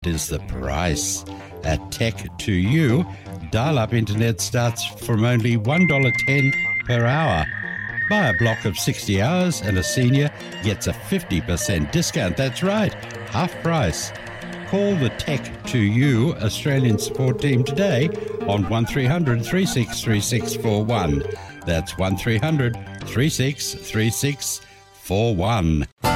is the price. At Tech2U, dial-up internet starts from only $1.10 per hour. Buy a block of 60 hours and a senior gets a 50% discount. That's right, half price. Call the Tech2U Australian support team today on 1300 363641. That's 1300 363641.